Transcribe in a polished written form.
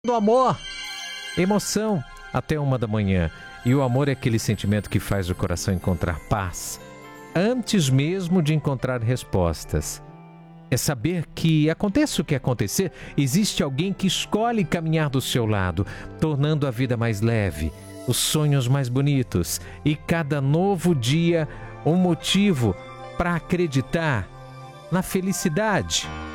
do amor, emoção até 1 da manhã. E o amor é aquele sentimento que faz o coração encontrar paz, antes mesmo de encontrar respostas. É saber que, aconteça o que acontecer, existe alguém que escolhe caminhar do seu lado, tornando a vida mais leve, os sonhos mais bonitos e cada novo dia um motivo para acreditar na felicidade.